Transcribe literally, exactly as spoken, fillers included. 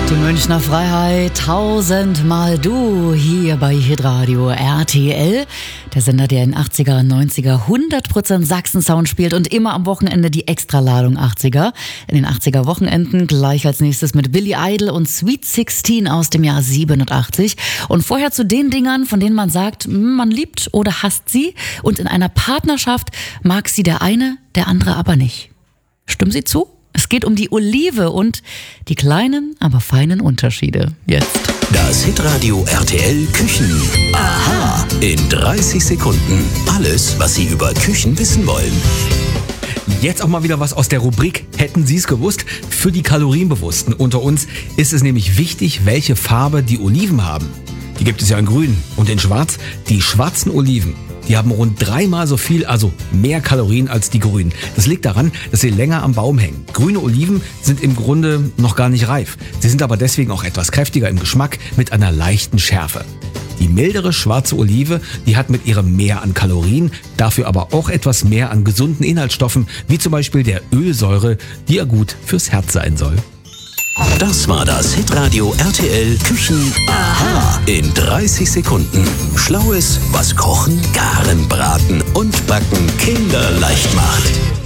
Die Münchner Freiheit, tausendmal du, hier bei Hitradio R T L. Der Sender, der in achtziger, neunziger, hundert Prozent Sachsen-Sound spielt und immer am Wochenende die Extraladung achtziger. In den achtziger Wochenenden gleich als nächstes mit Billy Idol und Sweet sechzehn aus dem Jahr siebenundachtzig. Und vorher zu den Dingern, von denen man sagt, man liebt oder hasst sie. Und in einer Partnerschaft mag sie der eine, der andere aber nicht. Stimmen Sie zu? Es geht um die Olive und die kleinen, aber feinen Unterschiede. Jetzt. Das Hitradio R T L Küchen. Aha. In dreißig Sekunden. Alles, was Sie über Küchen wissen wollen. Jetzt auch mal wieder was aus der Rubrik Hätten Sie es gewusst? Für die Kalorienbewussten unter uns ist es nämlich wichtig, welche Farbe die Oliven haben. Die gibt es ja in grün und in schwarz. Die schwarzen Oliven, die haben rund dreimal so viel, also mehr Kalorien als die grünen. Das liegt daran, dass sie länger am Baum hängen. Grüne Oliven sind im Grunde noch gar nicht reif. Sie sind aber deswegen auch etwas kräftiger im Geschmack mit einer leichten Schärfe. Die mildere schwarze Olive, die hat mit ihrem Mehr an Kalorien, dafür aber auch etwas mehr an gesunden Inhaltsstoffen, wie zum Beispiel der Ölsäure, die ja gut fürs Herz sein soll. Das war das Hitradio R T L Küchen. Aha. In dreißig Sekunden. Schlaues, was Kochen, Garen, Braten und Backen kinderleicht macht.